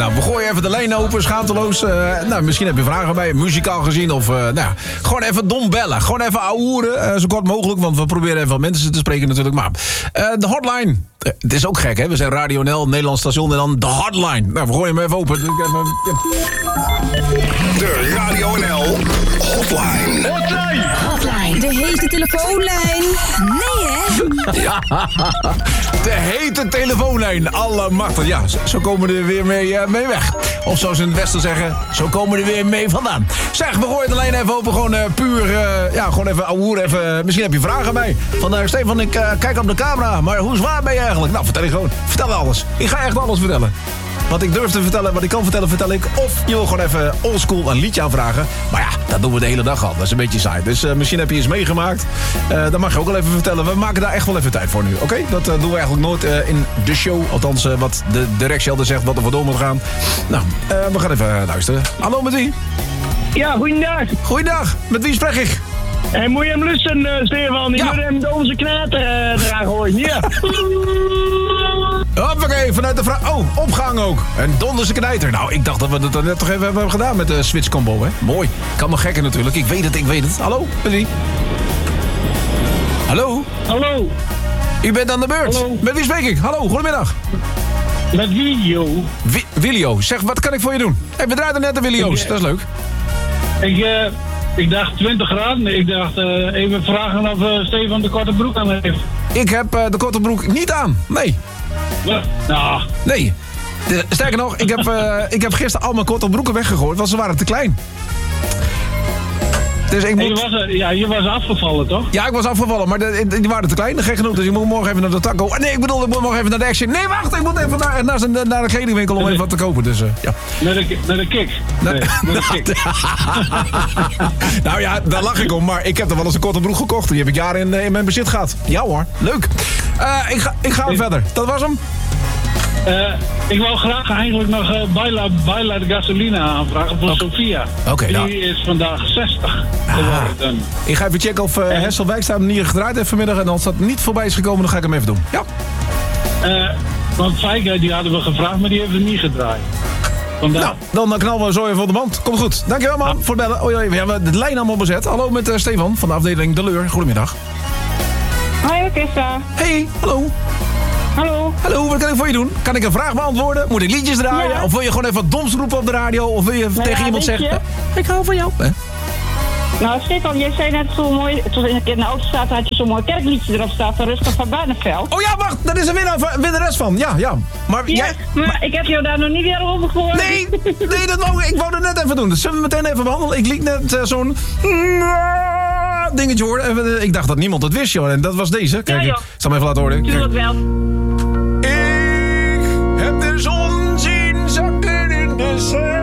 Nou, we gooien even de lijn open, schaamteloos. Misschien heb je vragen bij, muzikaal gezien. Of gewoon even dom bellen. Gewoon even ouwehoeren, zo kort mogelijk. Want we proberen even wat mensen te spreken natuurlijk. Maar de hotline, het is ook gek, hè? We zijn Radio NL, Nederlands station en dan de hotline. Nou, we gooien hem even open. De Radio NL hotline. Hotline, de hete telefoonlijn. Nee, hè? Ja, de hete telefoonlijn. Allemachtig. Ja, zo komen we er weer mee weg. Of zoals ze in het Westen zeggen, zo komen we er weer mee vandaan. Zeg, we gooien de lijn even open. Gewoon puur, gewoon even ouwehoer. Misschien heb je vragen bij. Van Stefan, ik kijk op de camera. Maar hoe zwaar ben je eigenlijk? Nou, vertel je gewoon. Vertel alles. Ik ga echt alles vertellen. Wat ik durf te vertellen, wat ik kan vertellen, vertel ik. Of je wil gewoon even oldschool een liedje aanvragen. Maar ja, dat doen we de hele dag al. Dat is een beetje saai. Dus misschien heb je iets meegemaakt. Dat mag je ook wel even vertellen. We maken daar echt wel even tijd voor nu. Oké? Dat doen we eigenlijk nooit in de show. Althans, wat de directie altijd zegt, wat er voor door moet gaan. Nou, we gaan even luisteren. Hallo, met wie? Ja, goeiedag. Goeiedag. Met wie spreek ik? En moet je hem lusten, Stefan? Je moet hem onze knater eraan gooien. Ja. Hoppakee, vanuit de opgang ook. En donderse knijter. Nou, ik dacht dat we dat net toch even hebben gedaan met de switch combo, hè? Mooi. Kan nog gekker natuurlijk. Ik weet het. Hallo, met wie? Hallo? Hallo. U bent aan de beurt. Hallo. Met wie spreek ik? Hallo, goedemiddag. Met Willio. Willio, zeg, wat kan ik voor je doen? Hey, we draaiden net de Willio's, dat is leuk. Ik dacht 20 graden. Ik dacht even vragen of Stefan de korte broek aan heeft. Ik heb de korte broek niet aan, nee. Wat? Nou. Nee. Sterker nog, ik heb gisteren al mijn korte broeken weggegooid, want ze waren te klein. Dus ik moet... je was afgevallen, toch? Ja, ik was afgevallen, maar die waren te klein, gek genoeg. Dus ik moet morgen even naar de taco. Nee, ik moet morgen even naar de Action. Nee, wacht, ik moet even naar de kledingwinkel om even wat te kopen. Dus, ja. Naar de Kik. Naar de Kik. Nou ja, daar lach ik om, maar ik heb er wel eens een korte broek gekocht. Die heb ik jaren in mijn bezit gehad. Ja hoor, leuk. Ik ga verder. Dat was hem. Ik wil graag eigenlijk nog Baila de Gasolina aanvragen voor Sofia. Die is vandaag 60 geworden. Ik ga even checken of Hesselwijk staat niet gedraaid heeft vanmiddag. En als dat niet voorbij is gekomen, dan ga ik hem even doen. Ja. Want Feike, die hadden we gevraagd, maar die heeft het niet gedraaid. Vandaag. Nou, dan knallen we zo even op de band. Komt goed. Dankjewel man voor het bellen. We hebben de lijn allemaal bezet. Hallo met Stefan van de afdeling De Leur. Goedemiddag. Hoi, Christa. Hey, hallo. Hallo, wat kan ik voor je doen? Kan ik een vraag beantwoorden? Moet ik liedjes draaien? Ja. Of wil je gewoon even wat doms roepen op de radio? Of wil je tegen iemand zeggen... Ik hou van jou. Nou, Stefan, jij zei net zo mooi... Toen ik in de auto staat, had je zo'n mooi kerkliedje erop staan van Rutger van Barneveld. Oh ja, wacht, daar is een winnares van. Ja. Maar, maar ik heb jou daar nog niet weer over gehoord. Nee, ik wou dat net even doen. Dus zullen we meteen even behandelen? Ik liet net zo'n... dingetje horen. Ik dacht dat niemand het wist, joh. En dat was deze. Kijk, ik zal hem even laten horen. Tuurlijk wel. Ik heb de zon zien zakken in de zee.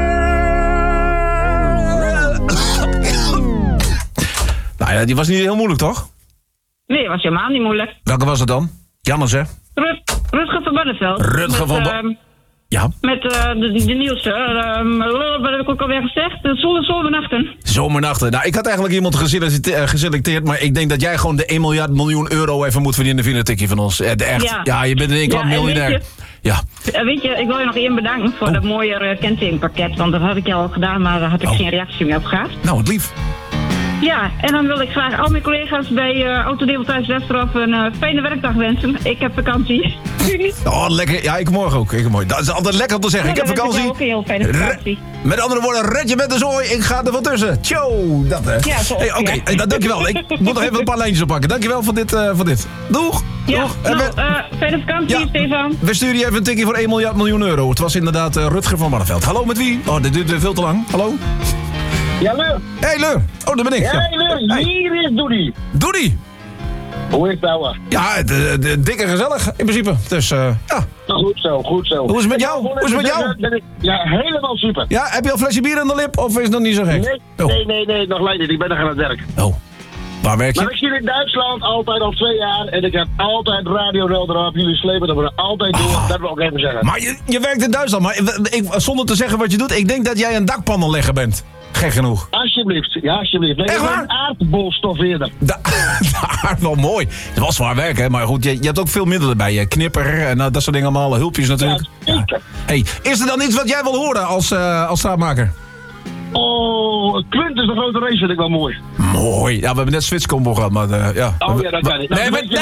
Nou ja, die was niet heel moeilijk, toch? Nee, was helemaal niet moeilijk. Welke was het dan? Jannes, hè? Rutger van Barneveld. Rutger van Barneveld. Ja. Met de nieuwste. Wat heb ik ook alweer gezegd? Zomernachten. Zomernachten. Nou, ik had eigenlijk iemand geselecteerd, maar ik denk dat jij gewoon de 1 miljoen euro even moet verdienen via een tikje van ons. Echt. Ja, je bent in één klap miljonair. Weet je, ik wil je nog één bedanken voor dat mooie kentekenpakket, want dat had ik al gedaan, maar daar had ik geen reactie meer op gehad. Nou, wat lief. Ja, en dan wil ik graag al mijn collega's bij Autodeelthuis Westerhof een fijne werkdag wensen. Ik heb vakantie. Oh, lekker. Ja, ik morgen ook. Dat is altijd lekker om te zeggen. Ik heb vakantie. Ik heb ook een heel fijne vakantie. Met andere woorden, red je met de zooi. Ik ga er van tussen. Tjo, dat hè. Ja, zo. Hey, Oké, dankjewel. Ik moet nog even een paar lijntjes oppakken. Dankjewel voor dit. Doeg. Ja, doeg. fijne vakantie, Stefan. We sturen je even een tikje voor 1 miljoen euro. Het was inderdaad Rutger van Barneveld. Hallo, met wie? Oh, dit duurt veel te lang. Hallo? Ja, Leur. Hey, Leur. Oh, daar ben ik. Hey, Leur. Hier is Doody. Doody. Hoe is het nou? Ja, dikke gezellig in principe. Dus, ja. Goed zo. Hoe is het met jou? Ja, helemaal super. Ja, heb je al een flesje bier in de lip of is het nog niet zo gek? Nee, nog leider. Ik ben nog aan het werk. Oh. Waar werk je? Maar ik zit in Duitsland altijd al 2 jaar en ik heb altijd Radio Nel erop. Jullie slepen dat we er altijd door. Dat wil ik even zeggen. Maar je werkt in Duitsland, maar zonder te zeggen wat je doet, ik denk dat jij een dakpannenlegger bent. Gek genoeg. Alsjeblieft, ja, alsjeblieft. Nee, echt waar? Aardbolstof eerder. De aardbol, mooi. Het is wel zwaar werk, hè? Maar goed, je hebt ook veel middelen bij. Knipper en dat soort dingen allemaal. Hulpjes natuurlijk. Ja. Hey, is er dan iets wat jij wil horen als straatmaker? Oh, Quint is de grote race, vind ik wel mooi. Mooi. Ja, we hebben net Switchcombo gehad, maar ja. Oh ja, dat kan niet.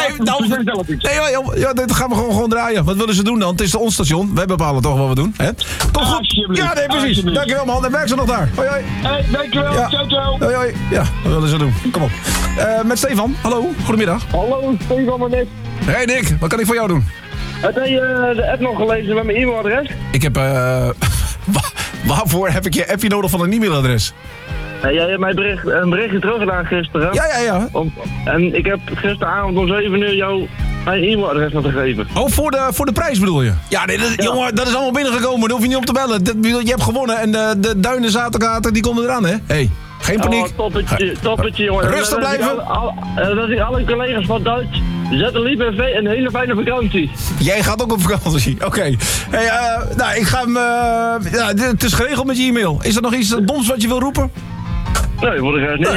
Nee, dit gaan we gewoon draaien. Wat willen ze doen dan? Het is ons station. Wij bepalen toch wat we doen. Hè? Kom goed. Ja, nee, precies. Dankjewel, man. En werk ze nog daar. Hoi, hoi. Hey, dankjewel. Ja. Ciao. Hoi, hoi. Ja, wat willen ze doen? Kom op. Met Stefan. Hallo, goedemiddag. Hallo, Stefan en Nick. Hey Nick, wat kan ik voor jou doen? Heb jij de app nog gelezen met mijn e-mailadres? Ik heb, waarvoor heb ik je appje nodig van een e-mailadres? Jij hebt mij een berichtje teruggedaan gisteren. Ja. En ik heb gisteravond om 7 uur jou mijn e-mailadres nog gegeven. Oh, voor de prijs bedoel je? Ja, nee, jongen, dat is allemaal binnengekomen. Daar hoef je niet op te bellen. Je hebt gewonnen en de duinen zaterkater, die komen eraan, hè? Hey, geen paniek. Oh, toppetje, jongen. Rustig blijven. Dat ik alle collega's van Duits zetten lief en een hele fijne vakantie. Jij gaat ook op vakantie, oké. Hey, nou, ik ga hem... het is geregeld met je e-mail. Is er nog iets doms wat je wil roepen? Nee, moet ik niet.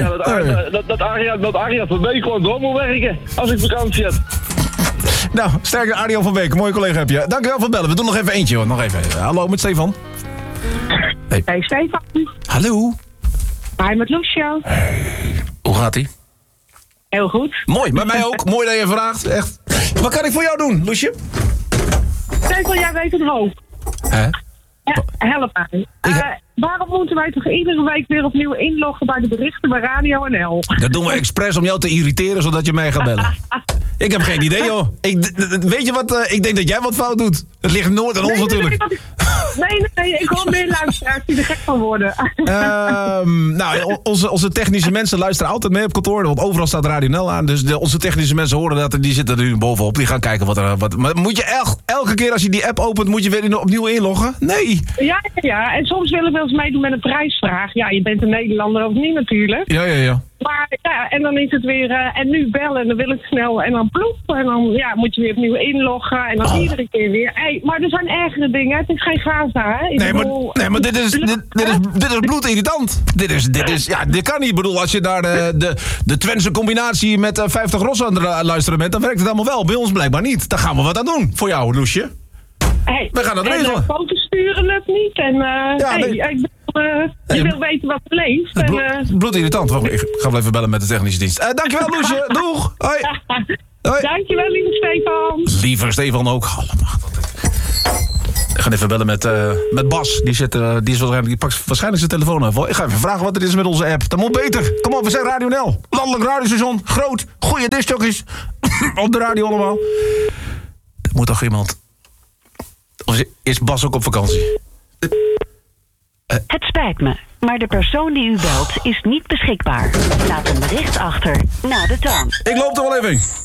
Dat Arjan van Beek gewoon door moet werken als ik vakantie heb. Nou, sterker Arjan van Beek, mooie collega heb je. Dankjewel voor het bellen. We doen nog even eentje, hoor. Nog even. Hallo, met Stefan. Hey Stefan. Hallo. Hi met Lucio. Hey. Hoe gaat ie? Heel goed. Mooi, bij mij ook. Mooi dat je vraagt, echt. Wat kan ik voor jou doen, Loesje? Stefan, jij weet het wel. Hè? Ja, help mij. Waarom moeten wij toch iedere week weer opnieuw inloggen bij de berichten bij Radio NL? Dat doen we expres om jou te irriteren, zodat je mij gaat bellen. Ik heb geen idee, joh. Weet je wat? Ik denk dat jij wat fout doet. Het ligt nooit aan ons natuurlijk. Nee, ik hoor meer luisteraars die er gek van worden. Nou, onze technische mensen luisteren altijd mee op kantoor, want overal staat Radio NL aan. Dus onze technische mensen horen dat en die zitten er nu bovenop. Die gaan kijken wat. Maar moet je elke keer als je die app opent, moet je weer opnieuw inloggen? Nee. Ja, en soms willen we eens meedoen met een prijsvraag. Ja, je bent een Nederlander ook niet natuurlijk. Ja. Maar ja, en dan is het weer, en nu bellen, en dan wil ik snel, en dan ploep. En dan moet je weer opnieuw inloggen, en dan iedere keer weer. Hey, maar er zijn ergere dingen, het is geen Gaza, hè? Nee, maar dit is bloedirritant. Dit kan niet. Ik bedoel, als je daar de Twentse combinatie met 50 rossen aan het luisteren bent, dan werkt het allemaal wel. Bij ons blijkbaar niet. Daar gaan we wat aan doen voor jou, Loesje. Hey, we gaan dat regelen. En foto's sturen lukt niet. En je wil weten wat er leeft. Bloedirritant. Ik ga wel even bellen met de technische dienst. Dankjewel, Loesje. Doeg. Hoi. Hoi. Dankjewel, lieve Stefan. Lieve Stefan ook. Ik ga even bellen met Bas. Die pakt waarschijnlijk zijn telefoon af. Ik ga even vragen wat er is met onze app. Dat moet beter. Kom op, we zijn Radio NL. Landelijk radiostation. Groot. Goeie discjockeys. Op de radio allemaal. Er moet toch iemand... Of is Bas ook op vakantie? Het spijt me, maar de persoon die u belt is niet beschikbaar. Laat een bericht achter na de toon. Ik loop er wel even.